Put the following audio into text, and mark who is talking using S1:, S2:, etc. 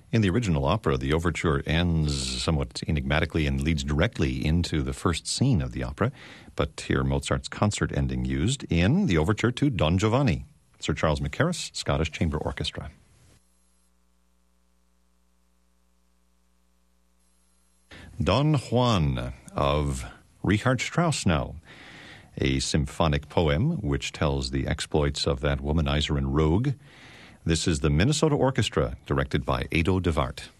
S1: In the original opera, the overture ends somewhat enigmatically and leads directly into the first scene of the opera, but here Mozart's concert ending used in the overture to Don Giovanni, Sir Charles Mackerras, Scottish Chamber Orchestra. Don Juan of Richard Strauss now, a symphonic poem which tells the exploits of that womanizer and rogue. This is the Minnesota Orchestra, directed by Edo de Wart.